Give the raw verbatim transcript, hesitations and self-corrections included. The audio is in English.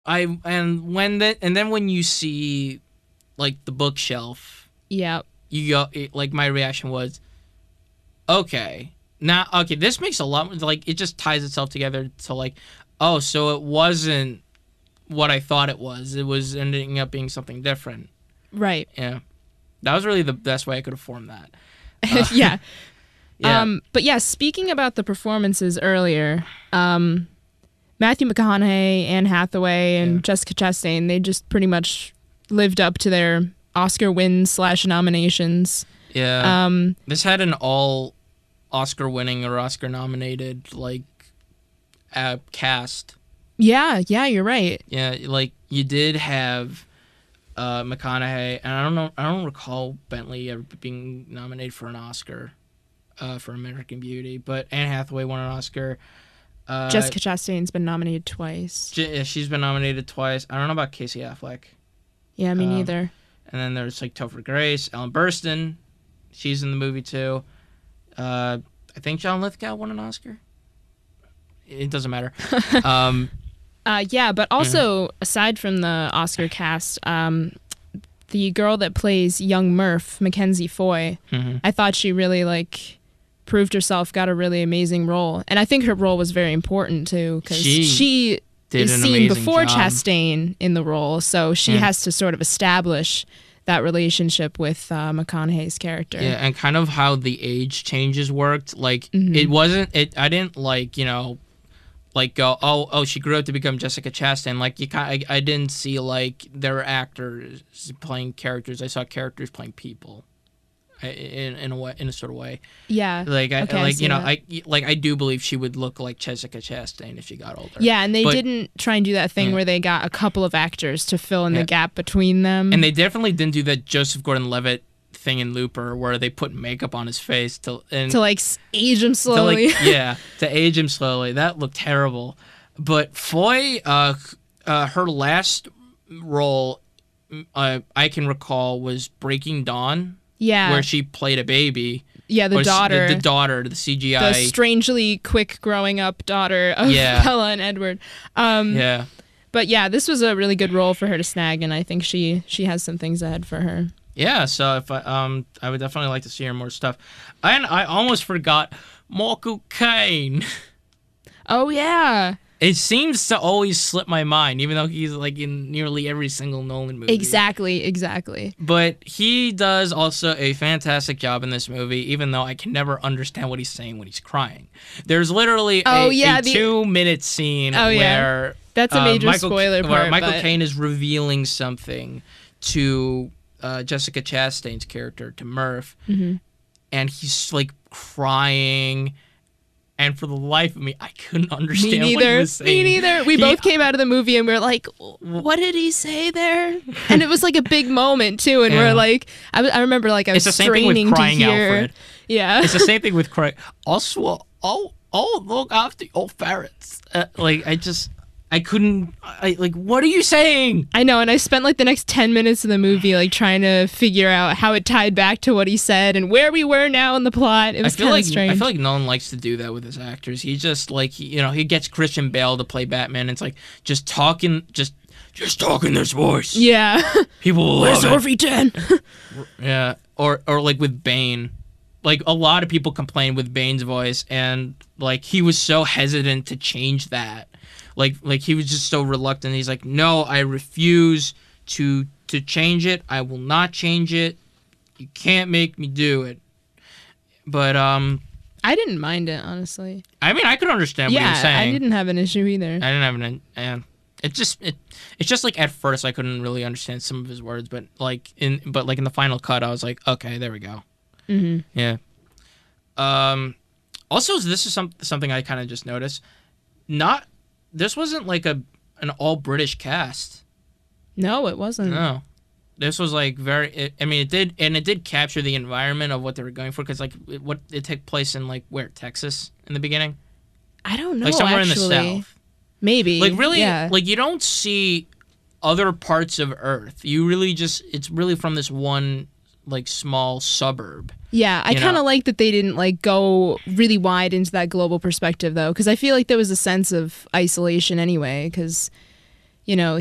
I and when that and then when you see like the bookshelf, Yeah. you go it, like my reaction was, okay, now okay, this makes a lot like it just ties itself together to like, oh, so it wasn't what I thought it was. It was ending up being something different. Right. Yeah, that was really the best way I could have formed that. Uh, yeah. yeah. Um, but yeah, speaking about the performances earlier, um, Matthew McConaughey, Anne Hathaway, and Yeah. Jessica Chastain, they just pretty much lived up to their Oscar wins slash nominations. Yeah. Um, This had an all Oscar winning or Oscar nominated like uh, cast. yeah, yeah, you're right. Yeah, like you did have uh, McConaughey, and I don't know, I don't recall Bentley ever being nominated for an Oscar uh, for American Beauty, but Anne Hathaway won an Oscar. Uh, Jessica Chastain's been nominated twice. J- yeah, she's been nominated twice. I don't know about Casey Affleck. Yeah, me um, neither. And then there's like Topher Grace, Ellen Burstyn. She's in the movie too. Uh, I think John Lithgow won an Oscar. It doesn't matter. um, Uh, yeah, but also aside from the Oscar cast, um, the girl that plays young Murph, Mackenzie Foy, mhm. I thought she really like proved herself, got a really amazing role, and I think her role was very important too because She she, did is an seen amazing before job. Chastain in the role, so she Yeah. has to sort of establish that relationship with uh, McConaughey's character. Yeah, and kind of how the age changes worked. Like Mhm. it wasn't. It. I didn't like you know, like go. Oh, oh, she grew up to become Jessica Chastain. Like you, kind. I, I didn't see like there were actors playing characters. I saw characters playing people. I- In in a way, in a sort of way. Yeah. Like I Okay, I like see you know that. I like I do believe she would look like Jessica Chastain if she got older. Yeah, and they But- didn't try and do that thing Yeah. where they got a couple of actors to fill in Yeah. the gap between them. And they definitely didn't do that Joseph Gordon-Levitt thing in Looper where they put makeup on his face to and to like s- age him to, slowly. like, yeah, to age him slowly. That looked terrible. But Foy, uh, uh, her last role uh, I can recall was Breaking Dawn, yeah, where she played a baby. yeah, the Or s- daughter, The, the daughter, the C G the I. strangely quick growing up daughter of Yeah. Bella and Edward. Um, yeah. But yeah, this was a really good role for her to snag, and I think she she has some things ahead for her. Yeah, so if I um I would definitely like to see her more stuff. And I almost forgot Michael Caine. Oh yeah, It seems to always slip my mind, even though he's like in nearly every single Nolan movie. exactly, exactly. But he does also a fantastic job in this movie, even though I can never understand what he's saying when he's crying. There's literally Oh, a, yeah, a the- two-minute scene Oh, yeah. where That's a uh, major Michael, spoiler where part. Michael but- Caine is revealing something to uh, Jessica Chastain's character, to Murph, Mhm. and he's like crying. And for the life of me, I couldn't Me understand what he neither. was saying. Me neither. We He- both came out of the movie and we are like, "What did he say there?" And it was like a big moment too. And Yeah. we're like, I, w- I remember like I was It's the same thing with straining crying to hear. Alfred. Yeah. It's the same thing with crying. Also, oh, oh, look after your ferrets. Uh, like I just, I couldn't. I like. What are you saying? I know, and I spent like the next ten minutes of the movie like trying to figure out how it tied back to what he said and where we were now in the plot. It I was feel kind like of strange. I feel like no one likes to do that with his actors. He just like he, you know he gets Christian Bale to play Batman. And it's like just talking, just just talking this voice. yeah. People will Where's love it. Orvie ten? Yeah, or or like with Bane, like a lot of people complain with Bane's voice, and like he was so hesitant to change that, like like he was just so reluctant. He's like, no, I refuse to to change it. I will not change it. You can't make me do it. But um, I didn't mind it honestly. I mean, I could understand what he was Yeah, saying. I didn't have an issue either. I didn't have an and it just it it's just like at first I couldn't really understand some of his words, but like in but like in the final cut, I was like, okay, there we go. hmm Yeah. Um. Also, this is some something I kind of just noticed. Not this wasn't like a an all British cast. No, it wasn't. No, this was like very. It, I mean, it did and it did capture the environment of what they were going for because like it, what it took place in like where Texas in the beginning, I don't know. like somewhere actually. in the south. Maybe. Like really, Yeah. like you don't see other parts of Earth. You really just it's really from this one like small suburb. Yeah, I you kind know? of like that they didn't like go really wide into that global perspective though, because I feel like there was a sense of isolation anyway. Because you know,